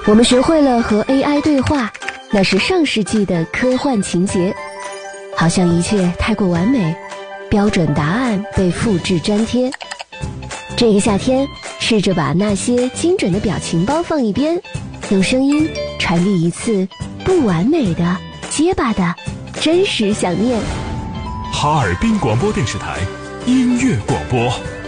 我们学会了和 AI 对话，那是上世纪的科幻情节。好像一切太过完美，标准答案被复制粘贴。这个夏天，试着把那些精准的表情包放一边，用声音传递一次不完美的、结巴的真实想念。 哈尔滨广播电视台音乐广播。